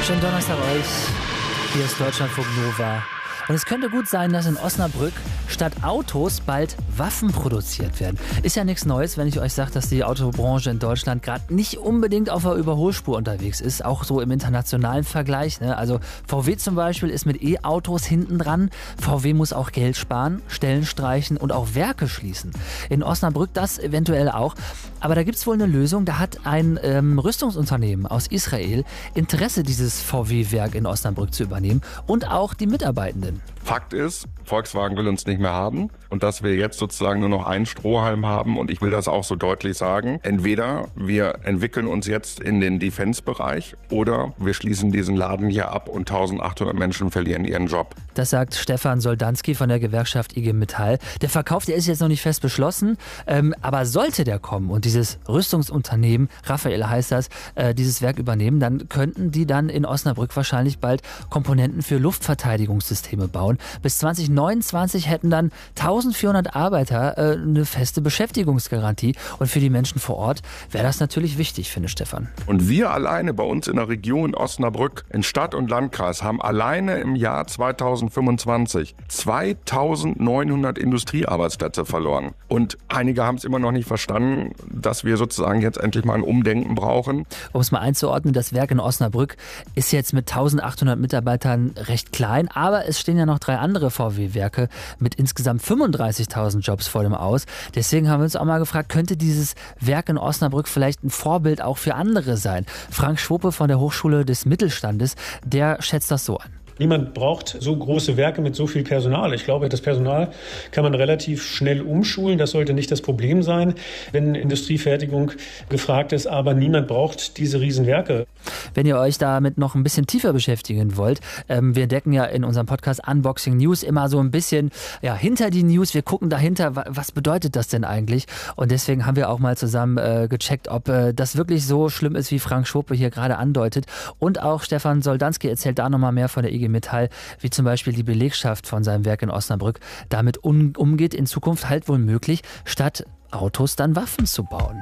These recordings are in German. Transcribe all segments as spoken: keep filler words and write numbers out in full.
Schönen Donnerstag euch. Hier ist Deutschlandfunk Nova. Und es könnte gut sein, dass in Osnabrück statt Autos bald Waffen produziert werden. Ist ja nichts Neues, wenn ich euch sage, dass die Autobranche in Deutschland gerade nicht unbedingt auf der Überholspur unterwegs ist. Auch so im internationalen Vergleich. Ne? Also V W zum Beispiel ist mit E-Autos hinten dran. V W muss auch Geld sparen, Stellen streichen und auch Werke schließen. In Osnabrück das eventuell auch. Aber da gibt es wohl eine Lösung. Da hat ein ähm, Rüstungsunternehmen aus Israel Interesse, dieses V W-Werk in Osnabrück zu übernehmen und auch die Mitarbeitenden. Fakt ist, Volkswagen will uns nicht mehr haben und dass wir jetzt sozusagen nur noch einen Strohhalm haben, und ich will das auch so deutlich sagen. Entweder wir entwickeln uns jetzt in den Defense-Bereich oder wir schließen diesen Laden hier ab und eintausendachthundert Menschen verlieren ihren Job. Das sagt Stefan Soldanski von der Gewerkschaft I G Metall. Der Verkauf, der ist jetzt noch nicht fest beschlossen, ähm, aber sollte der kommen und dieses Rüstungsunternehmen, Rafael heißt das, äh, dieses Werk übernehmen, dann könnten die dann in Osnabrück wahrscheinlich bald Komponenten für Luftverteidigungssysteme bauen. Bis zwanzig neunundzwanzig hätten dann eintausendvierhundert Arbeiter äh, eine feste Beschäftigungsgarantie, und für die Menschen vor Ort wäre das natürlich wichtig, finde Stefan. Und wir alleine bei uns in der Region Osnabrück, in Stadt und Landkreis, haben alleine im Jahr zweitausendfünfundzwanzig zweitausendneunhundert Industriearbeitsplätze verloren. Und einige haben es immer noch nicht verstanden, dass wir sozusagen jetzt endlich mal ein Umdenken brauchen. Um es mal einzuordnen, das Werk in Osnabrück ist jetzt mit eintausendachthundert Mitarbeitern recht klein, aber es stehen ja noch drei andere V W-Werke mit insgesamt fünfunddreißigtausend Jobs vor dem Aus. Deswegen haben wir uns auch mal gefragt, könnte dieses Werk in Osnabrück vielleicht ein Vorbild auch für andere sein? Frank Schwope von der Hochschule des Mittelstandes, der schätzt das so an. Niemand braucht so große Werke mit so viel Personal. Ich glaube, das Personal kann man relativ schnell umschulen. Das sollte nicht das Problem sein, wenn Industriefertigung gefragt ist. Aber niemand braucht diese Riesenwerke. Wenn ihr euch damit noch ein bisschen tiefer beschäftigen wollt, ähm, wir entdecken ja in unserem Podcast Unboxing News immer so ein bisschen ja, hinter die News. Wir gucken dahinter, was bedeutet das denn eigentlich? Und deswegen haben wir auch mal zusammen äh, gecheckt, ob äh, das wirklich so schlimm ist, wie Frank Schwope hier gerade andeutet. Und auch Stefan Soldanski erzählt da nochmal mehr von der I G Metall, wie zum Beispiel die Belegschaft von seinem Werk in Osnabrück damit um, umgeht. In Zukunft halt wohl möglich, statt Autos dann Waffen zu bauen.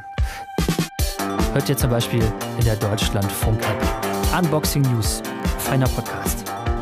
Hört ihr zum Beispiel in der Deutschlandfunk-App. Unboxing News. Feiner Podcast.